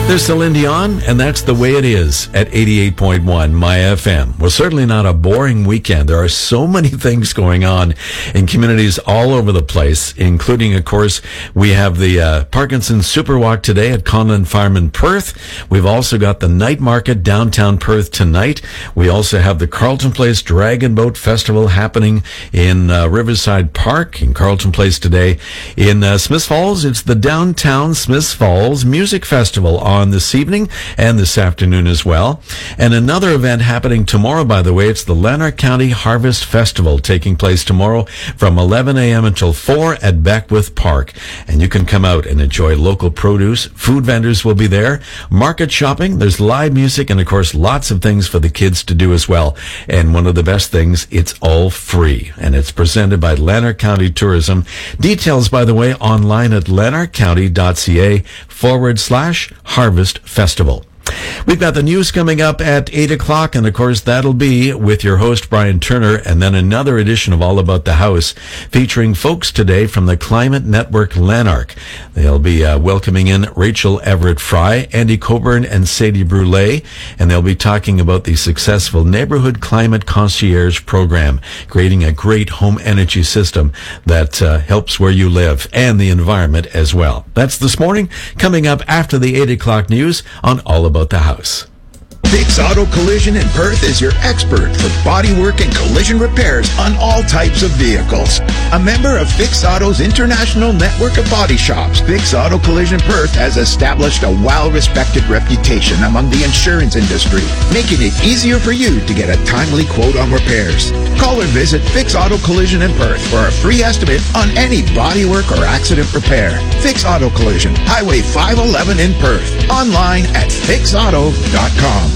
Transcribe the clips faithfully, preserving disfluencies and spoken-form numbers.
There's Celine Dion, and that's the way it is at eighty-eight point one My F M. Well, certainly not a boring weekend. There are so many things going on in communities all over the place, including, of course, we have the uh, Parkinson Super Walk today at Conlon Farm in Perth. We've also got the night market downtown Perth tonight. We also have the Carlton Place Dragon Boat Festival happening in uh, Riverside Park in Carlton Place today. In uh, Smiths Falls, it's the Downtown Smiths Falls Music Festival on on this evening and this afternoon as well. And another event happening tomorrow, by the way, it's the Lanark County Harvest Festival taking place tomorrow from eleven a.m. until four at Beckwith Park. And you can come out and enjoy local produce. Food vendors will be there. Market shopping. There's live music and, of course, lots of things for the kids to do as well. And one of the best things, it's all free. And it's presented by Lanark County Tourism. Details, by the way, online at lanarkcounty.ca forward slash Harvest Festival. We've got the news coming up at eight o'clock, and of course that'll be with your host Brian Turner, and then another edition of All About the House featuring folks today from the Climate Network Lanark. They'll be uh, welcoming in Rachel Everett Fry, Andy Coburn, and Sadie Brule, and they'll be talking about the successful Neighborhood Climate Concierge Program, creating a great home energy system that uh, helps where you live and the environment as well. That's this morning, coming up after the eight o'clock news on All About the House. Fix Auto Collision in Perth is your expert for bodywork and collision repairs on all types of vehicles. A member of Fix Auto's international network of body shops, Fix Auto Collision Perth has established a well-respected reputation among the insurance industry, making it easier for you to get a timely quote on repairs. Call or visit Fix Auto Collision in Perth for a free estimate on any bodywork or accident repair. Fix Auto Collision, Highway five eleven in Perth. Online at fix auto dot com.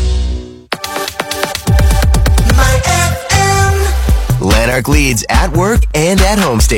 Lanark leads at work and at home station.